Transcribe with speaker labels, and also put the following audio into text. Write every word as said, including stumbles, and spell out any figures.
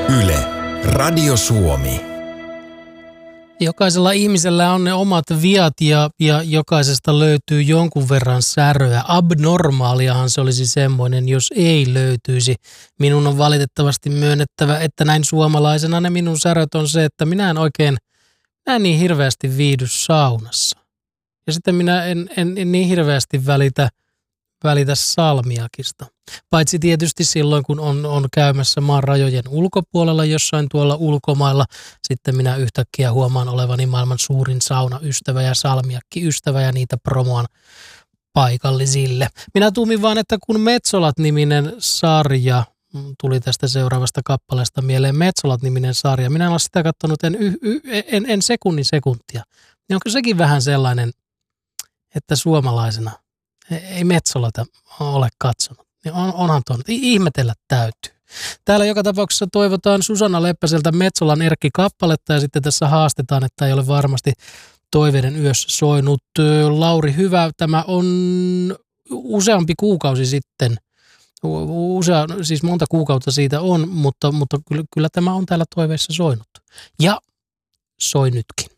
Speaker 1: Yle, Radio Suomi.
Speaker 2: Jokaisella ihmisellä on ne omat viat ja, ja jokaisesta löytyy jonkun verran säröä. Abnormaaliahan se olisi semmoinen, jos ei löytyisi. Minun on valitettavasti myönnettävä, että näin suomalaisena ne minun säröt on se, että minä en oikein, minä en niin hirveästi viihdy saunassa. Ja sitten minä en, en, en niin hirveästi välitä, välitä salmiakista. Paitsi tietysti silloin, kun on, on käymässä maan rajojen ulkopuolella jossain tuolla ulkomailla, sitten minä yhtäkkiä huomaan olevani maailman suurin saunaystävä ja salmiakki-ystävä ja niitä promoan paikallisille. Minä tuumin vaan, että kun Metsolat-niminen sarja, tuli tästä seuraavasta kappaleesta mieleen Metsolat-niminen sarja, minä en ole sitä katsonut en, y, y, en, en sekunnin sekuntia, niin onko sekin vähän sellainen, että suomalaisena ei Metsolata ole katsonut. Niin on, onhan tuon, ihmetellä täytyy. Täällä joka tapauksessa toivotaan Susanna Leppäseltä Metsolan Erkki-kappaletta ja sitten tässä haastetaan, että ei ole varmasti toiveiden yössä soinut. Lauri, hyvä. Tämä on useampi kuukausi sitten. Usea, siis monta kuukautta siitä on, mutta, mutta kyllä, kyllä tämä on täällä toiveissa soinut. Ja soi nytkin.